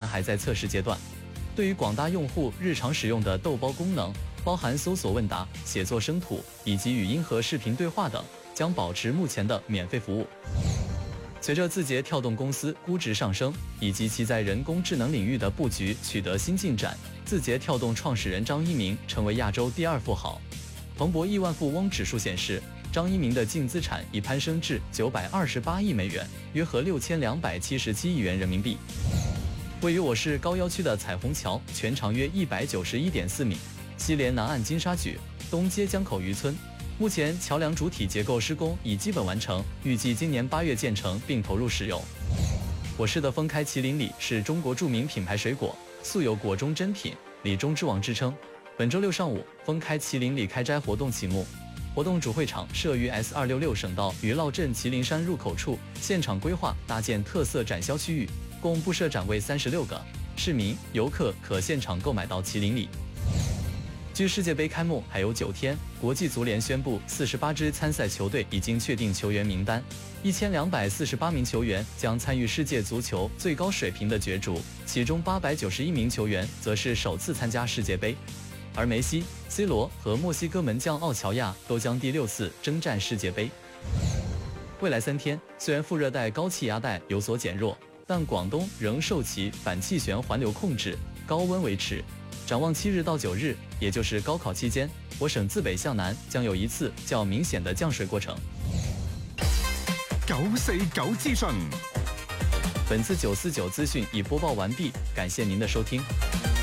还在测试阶段。对于广大用户日常使用的豆包功能，包含搜索问答、写作生图以及语音和视频对话等，将保持目前的免费服务。随着字节跳动公司估值上升，以及其在人工智能领域的布局取得新进展，字节跳动创始人张一鸣成为亚洲第2富豪。彭博亿万富翁指数显示，张一鸣的净资产已攀升至928亿美元，约合6277亿元人民币。位于我市高要区的彩虹桥，全长约191.4米，西连南岸金沙咀，东接江口渔村。目前桥梁主体结构施工已基本完成，预计今年8月建成并投入使用。我市的丰开麒麟李是中国著名品牌水果，素有果中珍品、李中之王之称。本周6上午，丰开麒麟李开斋活动启幕。活动主会场设于 S266 省道余烙镇麒麟山入口处，现场规划搭建特色展销区域，共布设展位36个，市民、游客可现场购买到麒麟李。距世界杯开幕还有9天，国际足联宣布48支参赛球队已经确定球员名单，1248名球员将参与世界足球最高水平的角逐，其中891名球员则是首次参加世界杯。而梅西、C 罗和墨西哥门将奥乔亚都将第6次征战世界杯。未来3天，虽然副热带高气压带有所减弱，但广东仍受其反气旋环流控制，高温维持。展望7日到9日，也就是高考期间，我省自北向南将有一次较明显的降水过程。 949資訊， 本次949資訊已播報完畢，感謝您的收聽。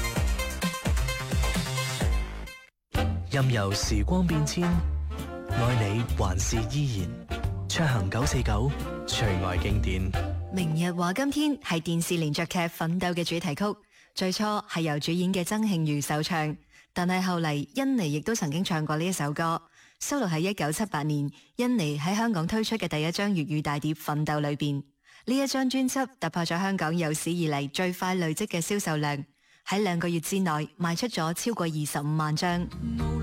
任由時光變遷，愛你還是依然。暢行949，隨愛經典。 明日話今天係電視連續劇《奮鬥》嘅主題曲。最初係由主演嘅曾慶瑜首唱，但係後嚟甄妮亦都曾經唱過呢一首歌，收錄喺1978年甄妮喺香港推出嘅第一張粵語大碟《奮鬥》裏邊。呢一張專輯突破咗香港有史以嚟最快累積嘅銷售量，喺2個月之內賣出咗超過25萬張。